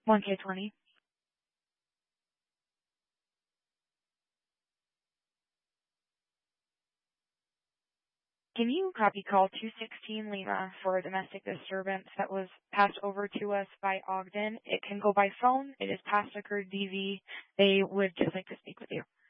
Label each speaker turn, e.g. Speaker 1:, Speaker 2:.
Speaker 1: 1K20. Can you copy call 216 Lima for a domestic disturbance that was passed over to us by Ogden? It can go by phone. It is past occurred DV. They would just like to speak with you.